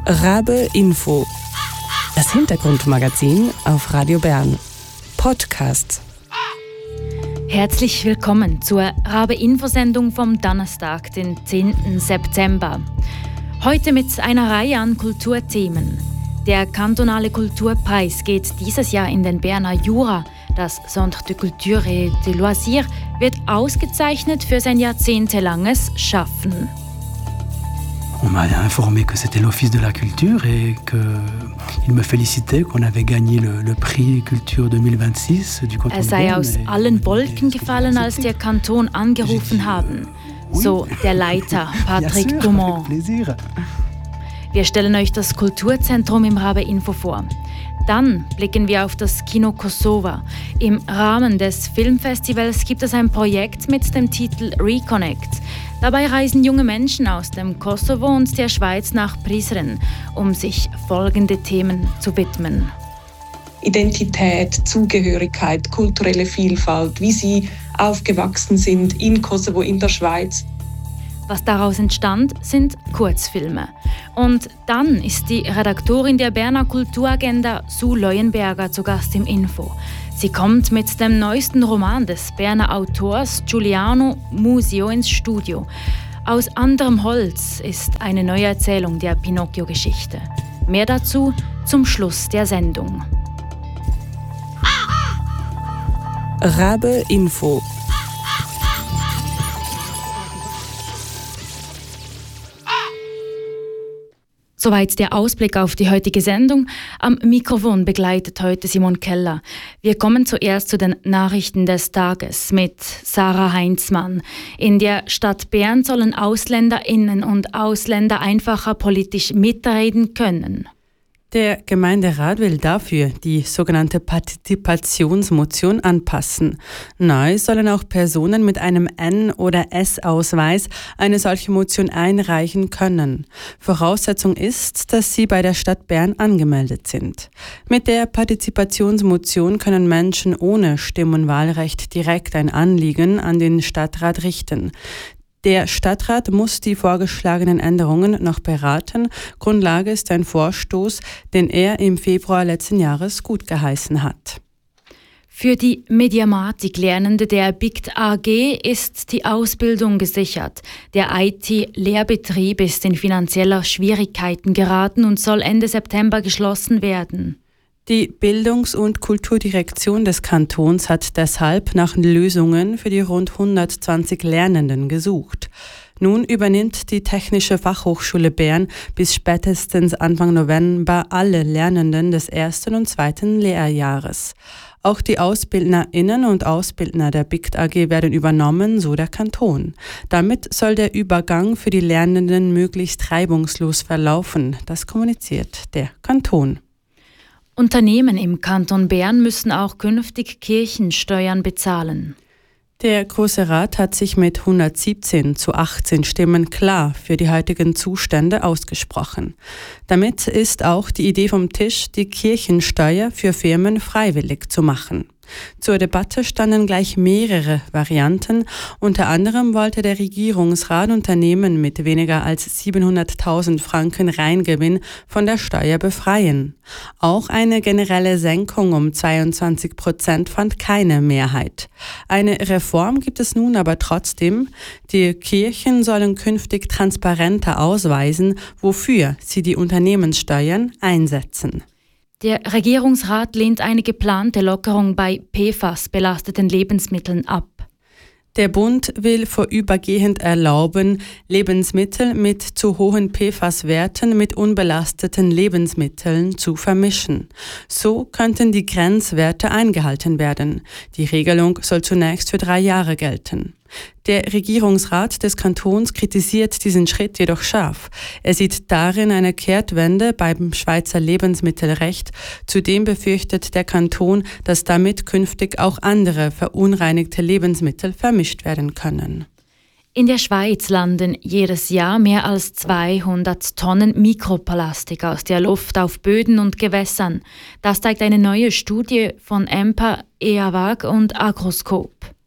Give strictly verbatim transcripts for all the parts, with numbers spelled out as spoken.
Rabe Info. Das Hintergrundmagazin auf Radio Bern. Podcast. Herzlich willkommen zur Rabe-Info-Sendung vom Donnerstag, den zehnten September. Heute mit einer Reihe an Kulturthemen. Der kantonale Kulturpreis geht dieses Jahr in den Berner Jura. Das Centre de Culture et de Loisirs wird ausgezeichnet für sein jahrzehntelanges Schaffen. On m'a informé que c'était l'Office de la Culture et qu'il me félicitait qu'on avait gagné le, le prix Culture zwanzig vingt-sechs du Kanton. Er sei aus allen Wolken gefallen, als der Kanton angerufen haben. So der Leiter Patrick Dumont. Wir stellen euch das Kulturzentrum im Rabe Info vor. Dann blicken wir auf das Kino Kosova. Im Rahmen des Filmfestivals gibt es ein Projekt mit dem Titel Reconnect. Dabei reisen junge Menschen aus dem Kosovo und der Schweiz nach Prizren, um sich folgende Themen zu widmen. Identität, Zugehörigkeit, kulturelle Vielfalt, wie sie aufgewachsen sind in Kosovo, in der Schweiz. Was daraus entstand, sind Kurzfilme. Und dann ist die Redaktorin der Berner Kulturagenda, Sue Leuenberger, zu Gast im Info. Sie kommt mit dem neuesten Roman des Berner Autors Giuliano Musio ins Studio. Aus anderem Holz ist eine neue Erzählung der Pinocchio-Geschichte. Mehr dazu zum Schluss der Sendung. Rabe Info. Soweit der Ausblick auf die heutige Sendung. Am Mikrofon begleitet heute Simon Keller. Wir kommen zuerst zu den Nachrichten des Tages mit Sarah Heinzmann. In der Stadt Bern sollen AusländerInnen und Ausländer einfacher politisch mitreden können. Der Gemeinderat will dafür die sogenannte Partizipationsmotion anpassen. Neu sollen auch Personen mit einem N- oder S-Ausweis eine solche Motion einreichen können. Voraussetzung ist, dass sie bei der Stadt Bern angemeldet sind. Mit der Partizipationsmotion können Menschen ohne Stimm- und Wahlrecht direkt ein Anliegen an den Stadtrat richten. Der Stadtrat muss die vorgeschlagenen Änderungen noch beraten. Grundlage ist ein Vorstoß, den er im Februar letzten Jahres gutgeheißen hat. Für die Mediamatik-Lernende der B I C T A G ist die Ausbildung gesichert. Der I T-Lehrbetrieb ist in finanzielle Schwierigkeiten geraten und soll Ende September geschlossen werden. Die Bildungs- und Kulturdirektion des Kantons hat deshalb nach Lösungen für die rund hundertzwanzig Lernenden gesucht. Nun übernimmt die Technische Fachhochschule Bern bis spätestens Anfang November alle Lernenden des ersten und zweiten Lehrjahres. Auch die AusbildnerInnen und Ausbildner der B I C T A G werden übernommen, so der Kanton. Damit soll der Übergang für die Lernenden möglichst reibungslos verlaufen. Das kommuniziert der Kanton. Unternehmen im Kanton Bern müssen auch künftig Kirchensteuern bezahlen. Der Große Rat hat sich mit hundertsiebzehn zu achtzehn Stimmen klar für die heutigen Zustände ausgesprochen. Damit ist auch die Idee vom Tisch, die Kirchensteuer für Firmen freiwillig zu machen. Zur Debatte standen gleich mehrere Varianten. Unter anderem wollte der Regierungsrat Unternehmen mit weniger als siebenhunderttausend Franken Reingewinn von der Steuer befreien. Auch eine generelle Senkung um zweiundzwanzig Prozent fand keine Mehrheit. Eine Reform gibt es nun aber trotzdem. Die Kirchen sollen künftig transparenter ausweisen, wofür sie die Unternehmenssteuern einsetzen. Der Regierungsrat lehnt eine geplante Lockerung bei P F A S-belasteten Lebensmitteln ab. Der Bund will vorübergehend erlauben, Lebensmittel mit zu hohen P F A S-Werten mit unbelasteten Lebensmitteln zu vermischen. So könnten die Grenzwerte eingehalten werden. Die Regelung soll zunächst für drei Jahre gelten. Der Regierungsrat des Kantons kritisiert diesen Schritt jedoch scharf. Er sieht darin eine Kehrtwende beim Schweizer Lebensmittelrecht. Zudem befürchtet der Kanton, dass damit künftig auch andere verunreinigte Lebensmittel vermischt werden können. In der Schweiz landen jedes Jahr mehr als zweihundert Tonnen Mikroplastik aus der Luft auf Böden und Gewässern. Das zeigt eine neue Studie von E M P A, E A W A G und Agroscope.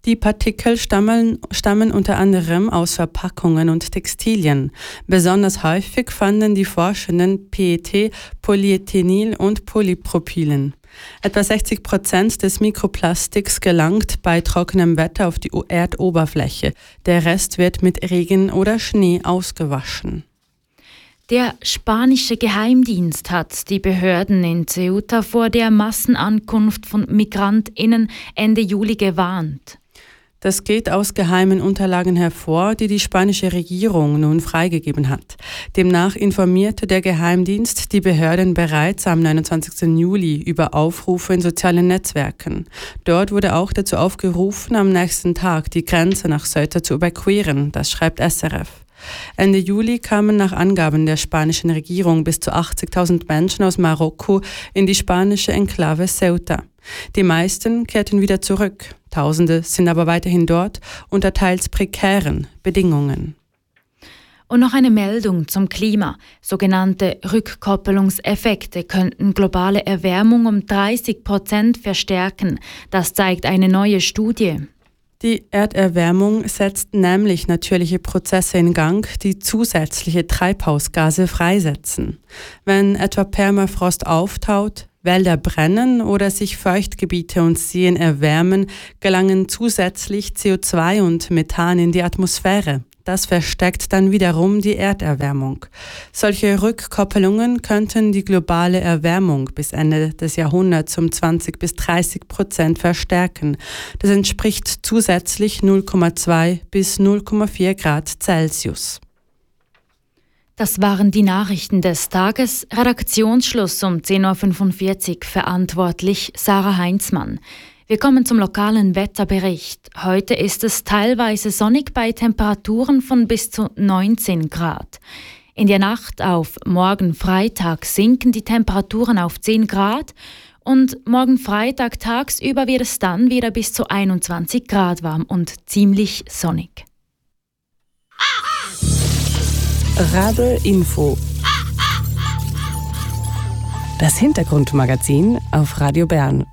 Die Partikel stammen, stammen unter anderem aus Verpackungen und Textilien. Besonders häufig fanden die Forschenden P E T, Polyethylenil und Polypropylen. Etwa sechzig Prozent des Mikroplastiks gelangt bei trockenem Wetter auf die Erdoberfläche. Der Rest wird mit Regen oder Schnee ausgewaschen. Der spanische Geheimdienst hat die Behörden in Ceuta vor der Massenankunft von MigrantInnen Ende Juli gewarnt. Das geht aus geheimen Unterlagen hervor, die die spanische Regierung nun freigegeben hat. Demnach informierte der Geheimdienst die Behörden bereits am neunundzwanzigsten Juli über Aufrufe in sozialen Netzwerken. Dort wurde auch dazu aufgerufen, am nächsten Tag die Grenze nach Ceuta zu überqueren, das schreibt S R F. Ende Juli kamen nach Angaben der spanischen Regierung bis zu achtzigtausend Menschen aus Marokko in die spanische Enklave Ceuta. Die meisten kehrten wieder zurück. Tausende sind aber weiterhin dort unter teils prekären Bedingungen. Und noch eine Meldung zum Klima. Sogenannte Rückkoppelungseffekte könnten globale Erwärmung um dreißig Prozent verstärken. Das zeigt eine neue Studie. Die Erderwärmung setzt nämlich natürliche Prozesse in Gang, die zusätzliche Treibhausgase freisetzen. Wenn etwa Permafrost auftaut, Wälder brennen oder sich Feuchtgebiete und Seen erwärmen, gelangen zusätzlich C O zwei und Methan in die Atmosphäre. Das verstärkt dann wiederum die Erderwärmung. Solche Rückkoppelungen könnten die globale Erwärmung bis Ende des Jahrhunderts um zwanzig bis dreißig Prozent verstärken. Das entspricht zusätzlich null Komma zwei bis null Komma vier Grad Celsius. Das waren die Nachrichten des Tages. Redaktionsschluss um zehn Uhr fünfundvierzig. Verantwortlich Sarah Heinzmann. Wir kommen zum lokalen Wetterbericht. Heute ist es teilweise sonnig bei Temperaturen von bis zu neunzehn Grad. In der Nacht auf morgen Freitag sinken die Temperaturen auf zehn Grad und morgen Freitag tagsüber wird es dann wieder bis zu einundzwanzig Grad warm und ziemlich sonnig. Rabe Info. Das Hintergrundmagazin auf Radio Bern.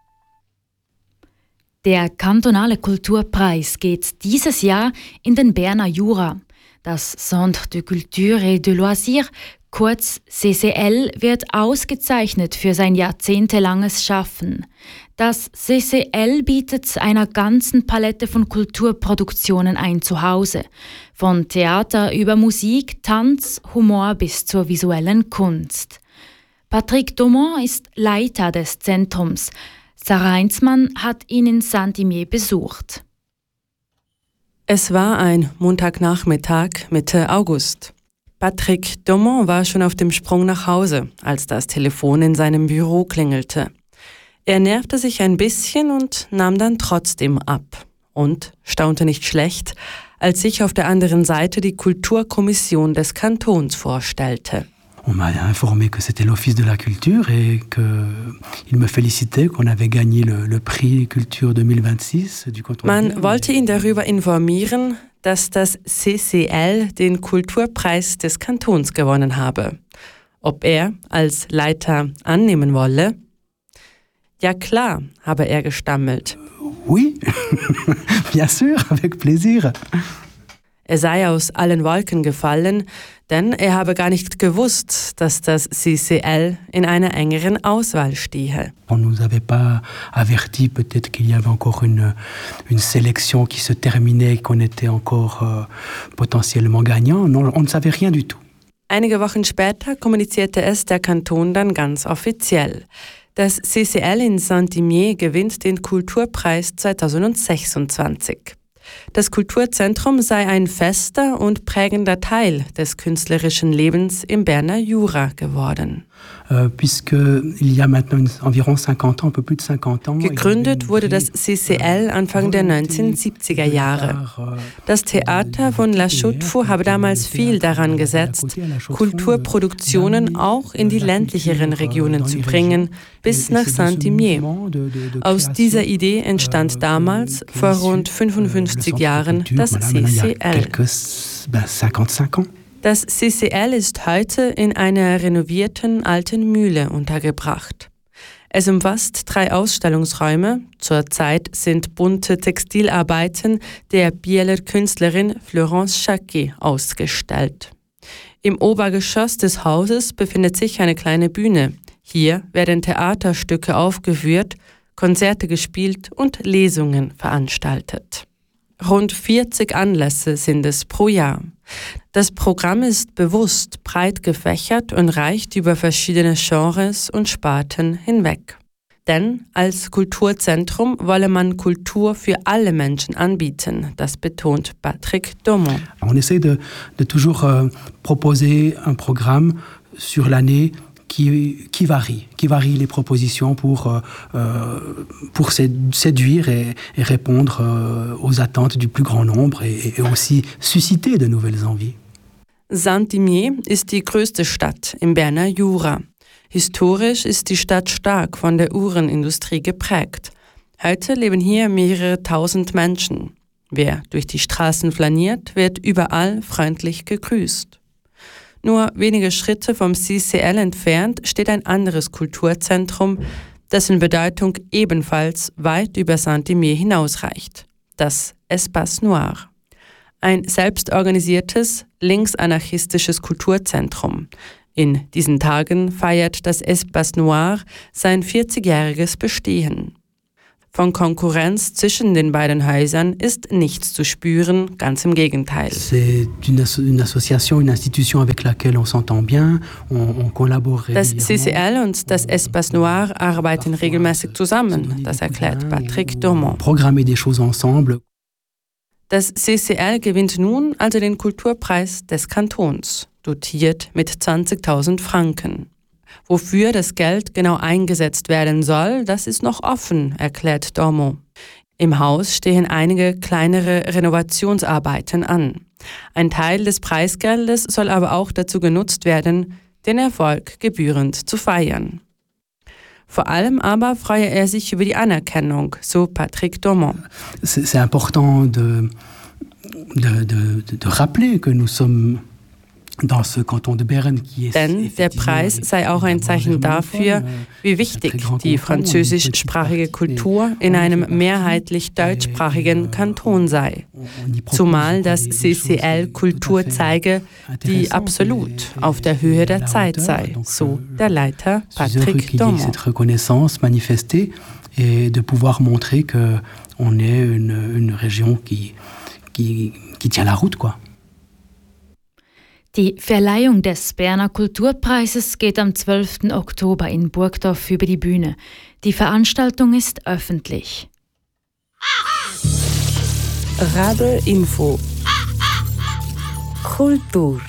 Der kantonale Kulturpreis geht dieses Jahr in den Berner Jura. Das Centre de Culture et de Loisirs, kurz C C L, wird ausgezeichnet für sein jahrzehntelanges Schaffen. Das C C L bietet einer ganzen Palette von Kulturproduktionen ein Zuhause. Von Theater über Musik, Tanz, Humor bis zur visuellen Kunst. Patrick Dumont ist Leiter des Zentrums. Sarah Heinzmann hat ihn in Saint-Imier besucht. Es war ein Montagnachmittag Mitte August. Patrick Dumont war schon auf dem Sprung nach Hause, als das Telefon in seinem Büro klingelte. Er nervte sich ein bisschen und nahm dann trotzdem ab. Und staunte nicht schlecht, als sich auf der anderen Seite die Kulturkommission des Kantons vorstellte. On m'a informé que c'était l'Office de la Culture et qu'il me félicitait qu'on avait gagné le, le prix Culture zweitausendsechsundzwanzig du Canton. Man wollte ihn darüber informieren, dass das C C L den Kulturpreis des Kantons gewonnen habe. Ob er als Leiter annehmen wolle? Ja klar, habe er gestammelt. Oui, bien sûr, avec plaisir. Er sei aus allen Wolken gefallen, denn er habe gar nicht gewusst, dass das C C L in einer engeren Auswahl stehe. On nous avait pas averti peut-être qu'il y avait encore une, une sélection qui se terminait, qu'on était encore euh, potentiellement gagnant. Non, on ne savait rien du tout. Einige Wochen später kommunizierte es der Kanton dann ganz offiziell. Das C C L in Saint-Imier gewinnt den Kulturpreis zweitausendsechsundzwanzig. Das Kulturzentrum sei ein fester und prägender Teil des künstlerischen Lebens im Berner Jura geworden. Gegründet wurde das C C L Anfang der neunzehnhundertsiebziger Jahre. Das Theater von La Chaux-de-Fonds habe damals viel daran gesetzt, Kulturproduktionen auch in die ländlicheren Regionen zu bringen, bis nach Saint-Imier. Aus dieser Idee entstand damals, vor rund fünfundfünfzig Jahren, das C C L. Das C C L ist heute in einer renovierten alten Mühle untergebracht. Es umfasst drei Ausstellungsräume. Zurzeit sind bunte Textilarbeiten der Bieler Künstlerin Florence Jacquet ausgestellt. Im Obergeschoss des Hauses befindet sich eine kleine Bühne. Hier werden Theaterstücke aufgeführt, Konzerte gespielt und Lesungen veranstaltet. Rund vierzig Anlässe sind es pro Jahr. Das Programm ist bewusst breit gefächert und reicht über verschiedene Genres und Sparten hinweg. Denn als Kulturzentrum wolle man Kultur für alle Menschen anbieten, das betont Patrick Daumont. On essaie de, de toujours euh, proposer un programme sur l'année Qui, qui varie, qui varie les propositions pour, euh, pour séduire et, et répondre euh, aux attentes du plus grand nombre et, et aussi susciter de nouvelles envies. Saint-Imier ist die größte Stadt im Berner Jura. Historisch ist die Stadt stark von der Uhrenindustrie geprägt. Heute leben hier mehrere tausend Menschen. Wer durch die Straßen flaniert, wird überall freundlich gegrüßt. Nur wenige Schritte vom C C L entfernt steht ein anderes Kulturzentrum, dessen Bedeutung ebenfalls weit über Saint-Imier hinausreicht: das Espace Noir. Ein selbstorganisiertes, linksanarchistisches Kulturzentrum. In diesen Tagen feiert das Espace Noir sein vierzigjähriges Bestehen. Von Konkurrenz zwischen den beiden Häusern ist nichts zu spüren, ganz im Gegenteil. C'est une, une association, une institution avec laquelle on s'entend bien, on, on collabore régulièrement. Das C C L und das Espace Noir arbeiten regelmäßig zusammen, das erklärt Patrick Daumont. Programmer des choses ensemble. Das C C L gewinnt nun also den Kulturpreis des Kantons, dotiert mit zwanzigtausend Franken. Wofür das Geld genau eingesetzt werden soll, das ist noch offen, erklärt Daumont. Im Haus stehen einige kleinere Renovationsarbeiten an. Ein Teil des Preisgeldes soll aber auch dazu genutzt werden, den Erfolg gebührend zu feiern. Vor allem aber freue er sich über die Anerkennung, so Patrick Daumont. C'est, c'est important de, de, de, de rappeler que nous sommes Denn der Preis sei auch ein Zeichen dafür, wie wichtig die französischsprachige Kultur in einem mehrheitlich deutschsprachigen Kanton sei. Zumal das C C L Kultur zeige, die absolut auf der Höhe der Zeit sei, so der Leiter Patrick Daumont. Et de pouvoir montrer qu'on est une, une région qui, qui, qui tient la route, quoi. Die Verleihung des Berner Kulturpreises geht am zwölften Oktober in Burgdorf über die Bühne. Die Veranstaltung ist öffentlich. Radio Info. Kultur.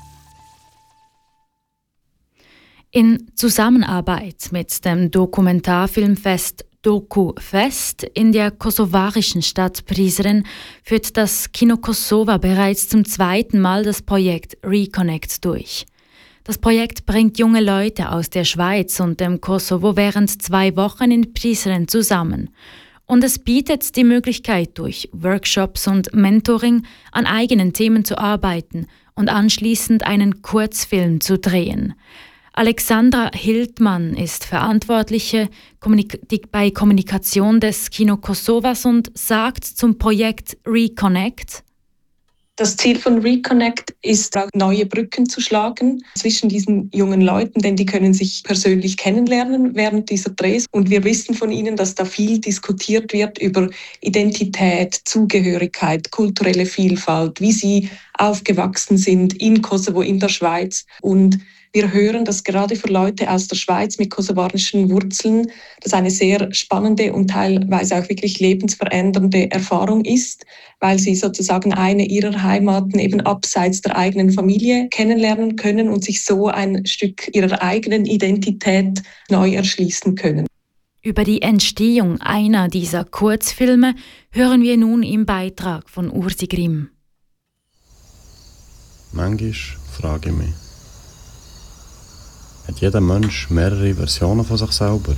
In Zusammenarbeit mit dem Dokumentarfilmfest Doku-Fest in der kosovarischen Stadt Prizren führt das Kino Kosova bereits zum zweiten Mal das Projekt Reconnect durch. Das Projekt bringt junge Leute aus der Schweiz und dem Kosovo während zwei Wochen in Prizren zusammen. Und es bietet die Möglichkeit, durch Workshops und Mentoring an eigenen Themen zu arbeiten und anschließend einen Kurzfilm zu drehen. Alexandra Hildmann ist Verantwortliche bei Kommunikation des Kino Kosovas und sagt zum Projekt Reconnect: Das Ziel von Reconnect ist, neue Brücken zu schlagen zwischen diesen jungen Leuten, denn die können sich persönlich kennenlernen während dieser Drehs. Und wir wissen von ihnen, dass da viel diskutiert wird über Identität, Zugehörigkeit, kulturelle Vielfalt, wie sie aufgewachsen sind in Kosovo, in der Schweiz. Und wir hören, dass gerade für Leute aus der Schweiz mit kosovarischen Wurzeln das eine sehr spannende und teilweise auch wirklich lebensverändernde Erfahrung ist, weil sie sozusagen eine ihrer Heimaten eben abseits der eigenen Familie kennenlernen können und sich so ein Stück ihrer eigenen Identität neu erschließen können. Über die Entstehung einer dieser Kurzfilme hören wir nun im Beitrag von Ursi Grimm. Manchmal frage ich mich, hat jeder Mensch mehrere Versionen von sich selber?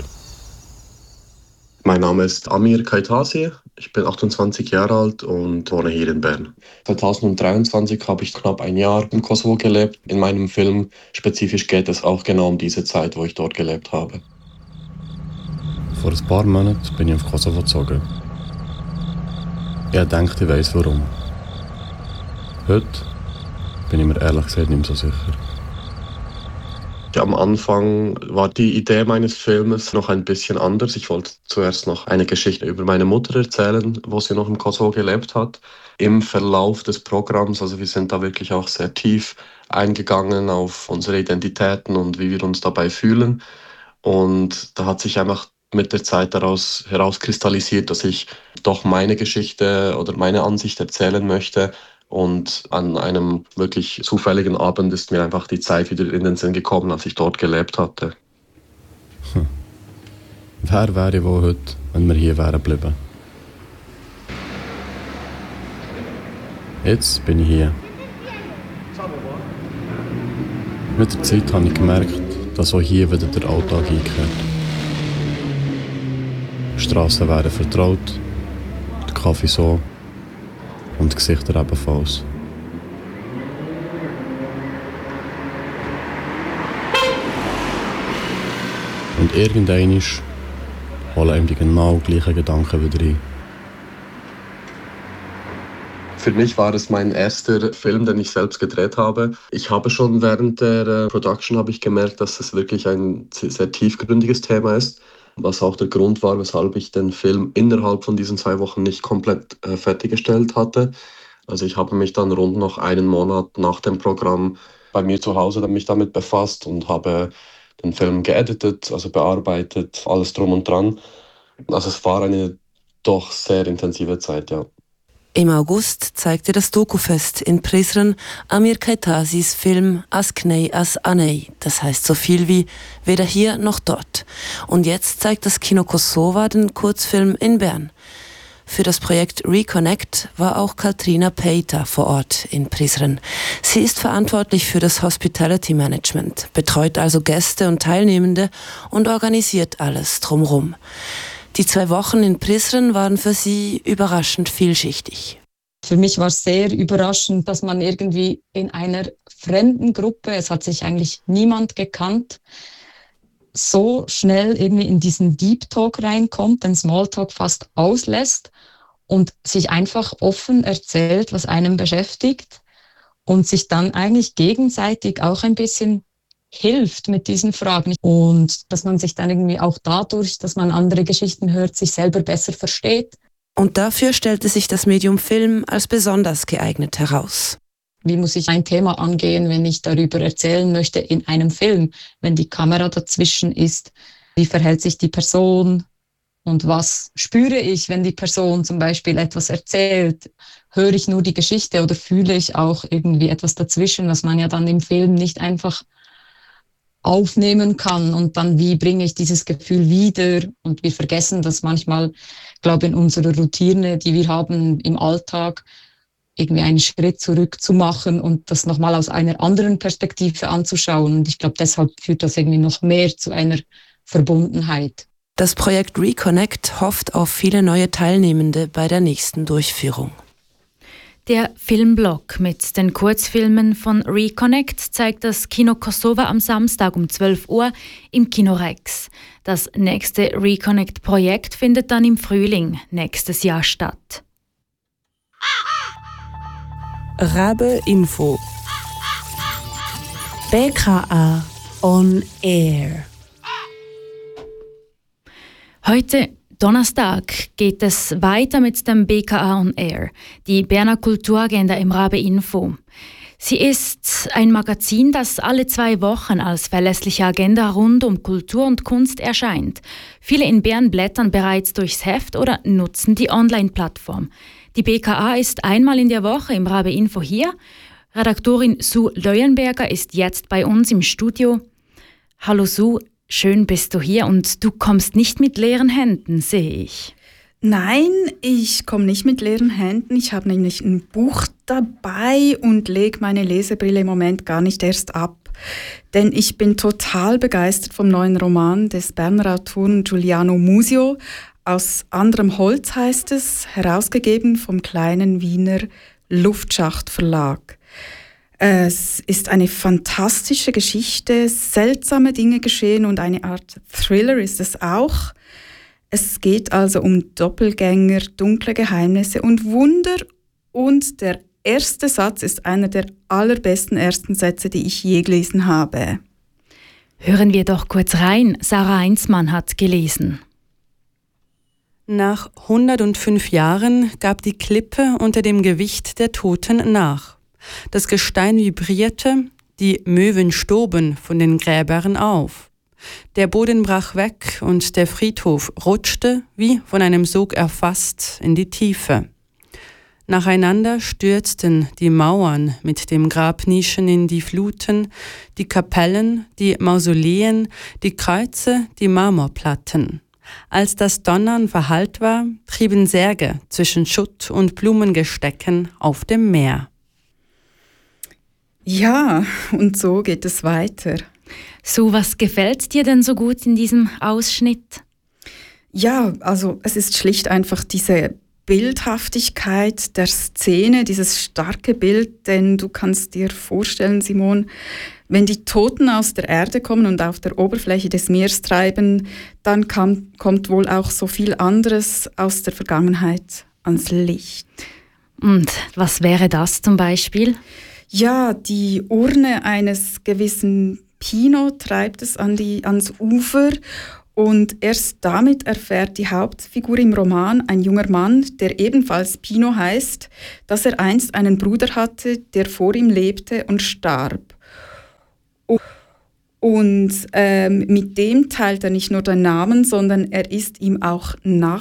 Mein Name ist Amir Kaitasi, ich bin achtundzwanzig Jahre alt und wohne hier in Bern. zweitausenddreiundzwanzig habe ich knapp ein Jahr im Kosovo gelebt. In meinem Film spezifisch geht es auch genau um diese Zeit, wo ich dort gelebt habe. Vor ein paar Monaten bin ich auf Kosovo gezogen. Ich dachte, ich weiss warum. Heute bin ich mir ehrlich gesagt nicht mehr so sicher. Am Anfang war die Idee meines Filmes noch ein bisschen anders. Ich wollte zuerst noch eine Geschichte über meine Mutter erzählen, wo sie noch im Kosovo gelebt hat. Im Verlauf des Programms, also wir sind da wirklich auch sehr tief eingegangen auf unsere Identitäten und wie wir uns dabei fühlen. Und da hat sich einfach mit der Zeit daraus herauskristallisiert, dass ich doch meine Geschichte oder meine Ansicht erzählen möchte. Und an einem wirklich zufälligen Abend ist mir einfach die Zeit wieder in den Sinn gekommen, als ich dort gelebt hatte. Hm. Wer wäre ich wohl heute, wenn wir hier wären geblieben? Jetzt bin ich hier. Mit der Zeit habe ich gemerkt, dass auch hier wieder der Alltag einkehrt. Die Strassen werden vertraut, der Kaffee so und die Gesichter ebenfalls. Und irgendwann holen einem die genau gleichen Gedanken wieder ein. Für mich war es mein erster Film, den ich selbst gedreht habe. Ich habe schon während der äh, Production habe ich gemerkt, dass es wirklich ein sehr tiefgründiges Thema ist, was auch der Grund war, weshalb ich den Film innerhalb von diesen zwei Wochen nicht komplett äh, fertiggestellt hatte. Also ich habe mich dann rund noch einen Monat nach dem Programm bei mir zu Hause mich damit befasst und habe den Film geeditet, also bearbeitet, alles drum und dran. Also es war eine doch sehr intensive Zeit, ja. Im August zeigte das Dokufest in Prizren Amir Kajtazis Film Asknei as Anei, das heißt so viel wie weder hier noch dort. Und jetzt zeigt das Kino Kosova den Kurzfilm in Bern. Für das Projekt Reconnect war auch Katrina Peita vor Ort in Prizren. Sie ist verantwortlich für das Hospitality Management, betreut also Gäste und Teilnehmende und organisiert alles drumherum. Die zwei Wochen in Prizren waren für sie überraschend vielschichtig. Für mich war es sehr überraschend, dass man irgendwie in einer fremden Gruppe, es hat sich eigentlich niemand gekannt, so schnell irgendwie in diesen Deep Talk reinkommt, den Smalltalk fast auslässt und sich einfach offen erzählt, was einem beschäftigt und sich dann eigentlich gegenseitig auch ein bisschen hilft mit diesen Fragen und dass man sich dann irgendwie auch dadurch, dass man andere Geschichten hört, sich selber besser versteht. Und dafür stellte sich das Medium Film als besonders geeignet heraus. Wie muss ich ein Thema angehen, wenn ich darüber erzählen möchte in einem Film, wenn die Kamera dazwischen ist? Wie verhält sich die Person und was spüre ich, wenn die Person zum Beispiel etwas erzählt? Höre ich nur die Geschichte oder fühle ich auch irgendwie etwas dazwischen, was man ja dann im Film nicht einfach aufnehmen kann und dann wie bringe ich dieses Gefühl wieder und wir vergessen das manchmal, glaube ich, in unserer Routine, die wir haben im Alltag, irgendwie einen Schritt zurück zu machen und das nochmal aus einer anderen Perspektive anzuschauen und ich glaube, deshalb führt das irgendwie noch mehr zu einer Verbundenheit. Das Projekt Reconnect hofft auf viele neue Teilnehmende bei der nächsten Durchführung. Der Filmblock mit den Kurzfilmen von Reconnect zeigt das Kino Kosova am Samstag um zwölf Uhr im Kino Rex. Das nächste Reconnect-Projekt findet dann im Frühling nächstes Jahr statt. Rabe Info. B K A on Air. Heute Donnerstag geht es weiter mit dem B K A on Air, die Berner Kulturagenda im Rabe Info. Sie ist ein Magazin, das alle zwei Wochen als verlässliche Agenda rund um Kultur und Kunst erscheint. Viele in Bern blättern bereits durchs Heft oder nutzen die Online-Plattform. Die B K A ist einmal in der Woche im Rabe Info hier. Redaktorin Sue Leuenberger ist jetzt bei uns im Studio. Hallo Sue. Schön bist du hier und du kommst nicht mit leeren Händen, sehe ich. Nein, ich komme nicht mit leeren Händen. Ich habe nämlich ein Buch dabei und lege meine Lesebrille im Moment gar nicht erst ab. Denn ich bin total begeistert vom neuen Roman des Berner Autoren Giuliano Musio. Aus anderem Holz heißt es, herausgegeben vom kleinen Wiener Luftschacht Verlag. Es ist eine fantastische Geschichte, seltsame Dinge geschehen und eine Art Thriller ist es auch. Es geht also um Doppelgänger, dunkle Geheimnisse und Wunder. Und der erste Satz ist einer der allerbesten ersten Sätze, die ich je gelesen habe. Hören wir doch kurz rein. Sarah Heinzmann hat gelesen. Nach hundertfünf Jahren gab die Klippe unter dem Gewicht der Toten nach. Das Gestein vibrierte, die Möwen stoben von den Gräbern auf. Der Boden brach weg und der Friedhof rutschte, wie von einem Sog erfasst, in die Tiefe. Nacheinander stürzten die Mauern mit den Grabnischen in die Fluten, die Kapellen, die Mausoleen, die Kreuze, die Marmorplatten. Als das Donnern verhallt war, trieben Särge zwischen Schutt und Blumengestecken auf dem Meer. Ja, und so geht es weiter. So, was gefällt dir denn so gut in diesem Ausschnitt? Ja, also es ist schlicht einfach diese Bildhaftigkeit der Szene, dieses starke Bild, denn du kannst dir vorstellen, Simon, wenn die Toten aus der Erde kommen und auf der Oberfläche des Meeres treiben, dann kam, kommt wohl auch so viel anderes aus der Vergangenheit ans Licht. Und was wäre das zum Beispiel? Ja, die Urne eines gewissen Pino treibt es an die, ans Ufer und erst damit erfährt die Hauptfigur im Roman, ein junger Mann, der ebenfalls Pino heißt, dass er einst einen Bruder hatte, der vor ihm lebte und starb. Und ähm, mit dem teilt er nicht nur den Namen, sondern er ist ihm auch nach